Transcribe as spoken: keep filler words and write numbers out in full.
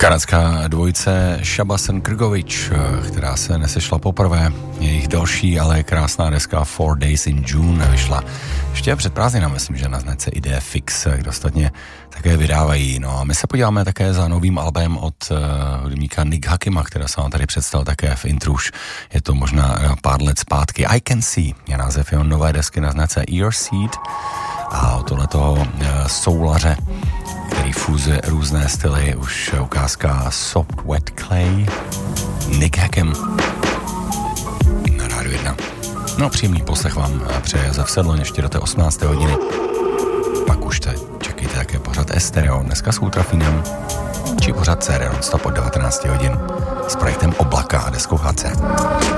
Kanadská dvojice Shabass and Krgovič, která se nesešla poprvé. Jejich další, ale krásná deska Four Days in June vyšla ještě před prázdninami, myslím, že na značce Idea Fix, kde ostatně také vydávají. No a my se podíváme také za novým albem od hudebníka uh, Nick Hakima, která se vám tady představil také v intruš. Je to možná uh, pár let zpátky. I Can See je název jeho nové desky na značce Earseed a od tohletoho uh, soulaře, který fúzuje různé styly, už ukázka Soft Wet Clay, Nick Hakim na Rádiu jedna. No, příjemný poslech vám přeje Josef Sedlon ještě do té osmnácté hodiny. Pak už te, čekejte také pořad Estereo, dneska s Ultrafinem, či pořad C R non-stop od devatenácti hodin s projektem Oblaka a deskou H C.